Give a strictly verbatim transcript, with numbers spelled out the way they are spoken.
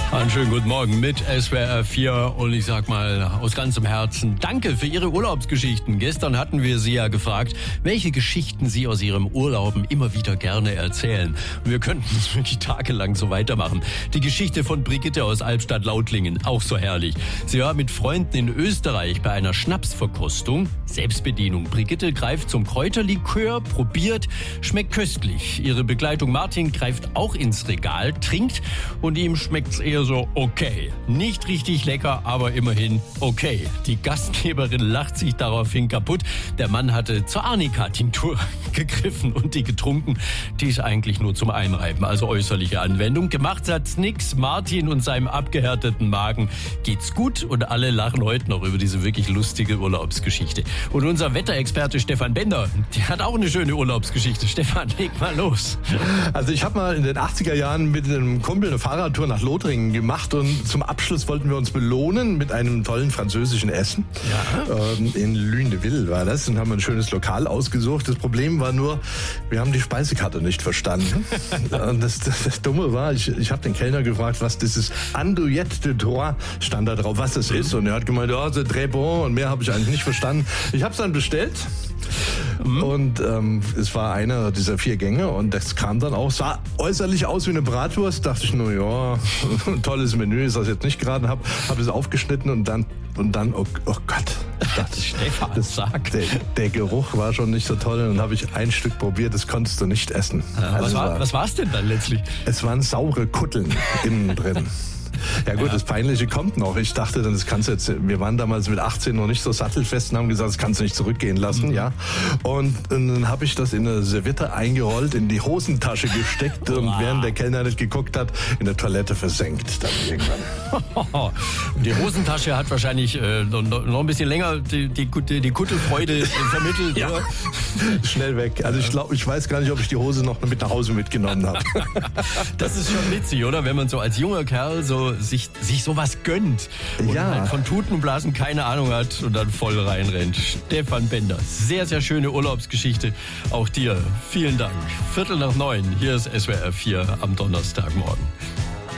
Einen schönen guten Morgen mit S W R vier und ich sag mal aus ganzem Herzen danke für Ihre Urlaubsgeschichten. Gestern hatten wir Sie ja gefragt, welche Geschichten Sie aus Ihrem Urlauben immer wieder gerne erzählen. Und wir könnten es wirklich tagelang so weitermachen. Die Geschichte von Brigitte aus Albstadt-Lautlingen, auch so herrlich. Sie war mit Freunden in Österreich bei einer Schnapsverkostung. Selbstbedienung. Brigitte greift zum Kräuterlikör, probiert, schmeckt köstlich. Ihre Begleitung Martin greift auch ins Regal, trinkt und ihm schmeckt's eher so okay. Nicht richtig lecker, aber immerhin okay. Die Gastgeberin lacht sich daraufhin kaputt. Der Mann hatte zur Arnika-Tinktur gegriffen und die getrunken. Die ist eigentlich nur zum Einreiben, also äußerliche Anwendung. Gemacht hat's nix. Martin und seinem abgehärteten Magen geht's gut und alle lachen heute noch über diese wirklich lustige Urlaubsgeschichte. Und unser Wetterexperte Stefan Bender, der hat auch eine schöne Urlaubsgeschichte. Stefan, leg mal los. Also ich habe mal in den achtziger Jahren mit einem Kumpel eine Fahrradtour nach Lothringen gemacht und zum Abschluss wollten wir uns belohnen mit einem tollen französischen Essen. Ja. Ähm, in Lunéville war das und haben ein schönes Lokal ausgesucht. Das Problem war nur, wir haben die Speisekarte nicht verstanden. Und das, das, das Dumme war, ich, ich habe den Kellner gefragt, was dieses Andouillette de Troyes stand da drauf, was das ist. Und er hat gemeint, ja, c'est très bon und mehr habe ich eigentlich nicht verstanden. Ich habe es dann bestellt. Mhm. Und ähm, es war einer dieser vier Gänge und das kam dann auch, sah äußerlich aus wie eine Bratwurst. Dachte ich nur, ja, ein tolles Menü ist das jetzt nicht gerade. Hab, hab es aufgeschnitten und dann, und dann oh, oh Gott. Das Stefan das, sagt. Der, der Geruch war schon nicht so toll und dann habe ich ein Stück probiert, das konntest du nicht essen. Ja, also was war war, was war's denn dann letztlich? Es waren saure Kutteln innen drin. Ja gut, ja. Das Peinliche kommt noch. Ich dachte dann, das kannst du jetzt, wir waren damals mit achtzehn noch nicht so sattelfest und haben gesagt, das kannst du nicht zurückgehen lassen, mhm. ja. Und, und dann habe ich das in eine Serviette eingerollt, in die Hosentasche gesteckt und wow. während der Kellner nicht geguckt hat, in der Toilette versenkt dann irgendwann. Und die Hosentasche hat wahrscheinlich äh, noch, noch ein bisschen länger die, die, die, die Kuttelfreude vermittelt. Ja. Oder? Schnell weg. Also ich glaube, ich weiß gar nicht, ob ich die Hose noch mit nach Hause mitgenommen habe. Das ist schon witzig, oder? Wenn man so als junger Kerl so sich, sich sowas gönnt und ja. halt von Tuten und Blasen keine Ahnung hat und dann voll reinrennt. Stefan Bender, sehr, sehr schöne Urlaubsgeschichte. Auch dir vielen Dank. Viertel nach neun, hier ist S W R vier am Donnerstagmorgen.